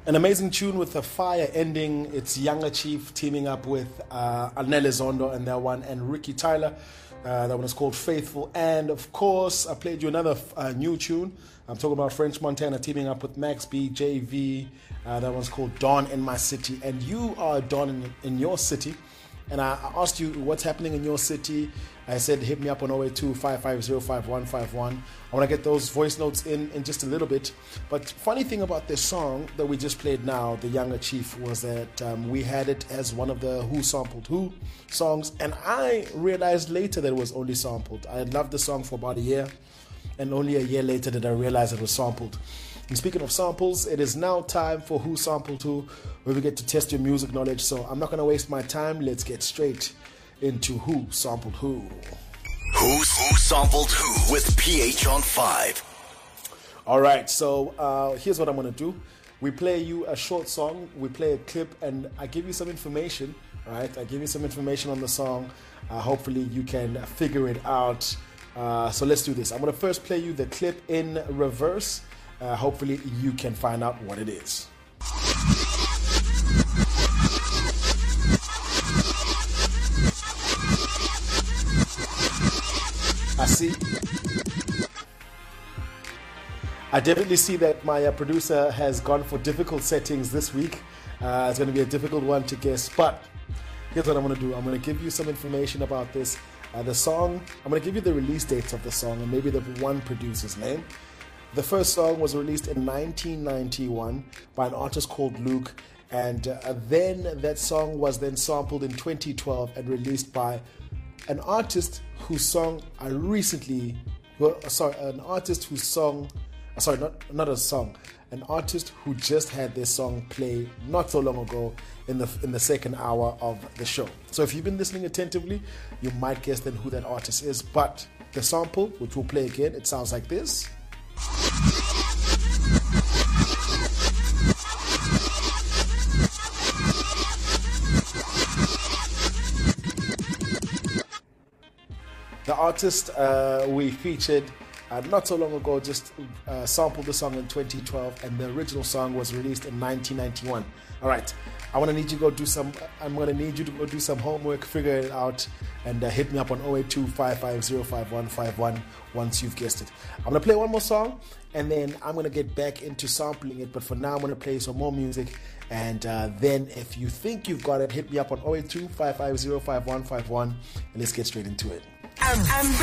An amazing tune with a fire ending. It's Younger Chief teaming up with Anele Zondo and that one, and Ricky Tyler. That one is called Faithful. And of course, I played you another new tune. I'm talking about French Montana teaming up with Max B, JV. That one's called Dawn in My City. And you are Dawn in your city. And I asked you what's happening in your city. I said hit me up on 082-550-5151. I want to get those voice notes in just a little bit. But funny thing about this song that we just played now, The Younger Chief, was that we had it as one of the Who Sampled Who songs. And I realized later that it was only sampled. I had loved the song for about a year. And only a year later did I realize it was sampled. And speaking of samples, it is now time for Who Sampled Who, where we get to test your music knowledge. So I'm not going to waste my time. Let's get straight into Who Sampled Who. Who Sampled Who with PH on 5. All right, so here's what I'm going to do. We play you a short song, we play a clip, and I give you some information, right? I give you some information on the song. Hopefully you can figure it out. So let's do this. I'm going to first play you the clip in reverse. Hopefully you can find out what it is. I definitely see that my producer has gone for difficult settings this week. It's going to be a difficult one to guess, but here's what I'm going to do. I'm going to give you some information about this. The song, I'm going to give you the release dates of the song and maybe the one producer's name. The first song was released in 1991 by an artist called Luke, and then that song was then sampled in 2012 and released by an artist whose song I recently, an artist whose song, not a song, an artist who just had their song play not so long ago in the second hour of the show. So if you've been listening attentively, you might guess then who that artist is. But the sample, which we'll play again, it sounds like this. The artist we featured not so long ago just sampled the song in 2012, and the original song was released in 1991. All right, I'm gonna need you to go do some homework, figure it out, and hit me up on 082-550-5151 once you've guessed it. I'm gonna play one more song, and then I'm gonna get back into sampling it. But for now, I'm gonna play some more music, and then if you think you've got it, hit me up on 082-550-5151, and let's get straight into it.